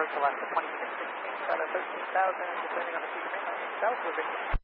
to Alaska 2616, Skyler 13,000, descending on the future mainline, south,